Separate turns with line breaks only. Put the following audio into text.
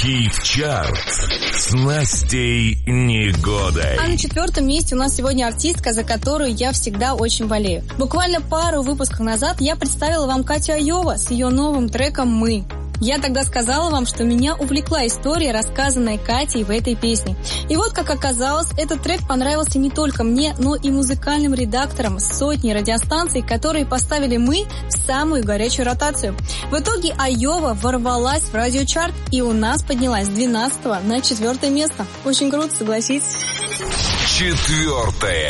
Хит-чарт с Настей Негодой.
А на 4-м месте у нас сегодня артистка, за которую я всегда очень болею. Буквально пару выпусков назад я представила вам Катю Айова с ее новым треком «Мы». Я тогда сказала вам, что меня увлекла история, рассказанная Катей в этой песне. И вот, как оказалось, этот трек понравился не только мне, но и музыкальным редакторам сотни радиостанций, которые поставили «Мы» в самую горячую ротацию. В итоге Айова ворвалась в радиочарт и у нас поднялась с 12 на 4 место. Очень круто, согласитесь?
4-е